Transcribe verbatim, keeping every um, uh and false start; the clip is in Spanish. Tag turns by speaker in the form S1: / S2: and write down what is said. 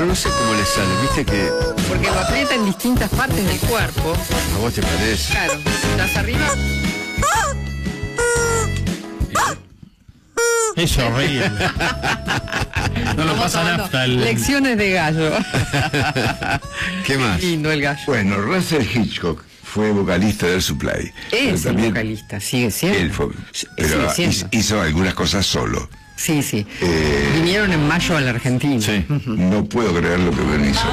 S1: pero no sé cómo le sale, viste que...
S2: Porque lo aprieta en distintas partes del cuerpo.
S1: ¿A vos te parece?
S2: Claro, estás arriba.
S3: Es horrible. No lo pasa nafta. El...
S2: Lecciones de gallo.
S1: ¿Qué más?
S2: Lindo el gallo.
S4: Bueno, Russell Hitchcock fue vocalista del Supply.
S2: Es
S4: Pero
S2: el vocalista, sigue siendo.
S4: Él fue, pero
S2: Sigue siendo.
S4: hizo, hizo algunas cosas solo.
S2: Sí, sí.
S4: Eh,
S2: Vinieron en mayo a la Argentina.
S1: Sí.
S4: No puedo creer lo que me hizo.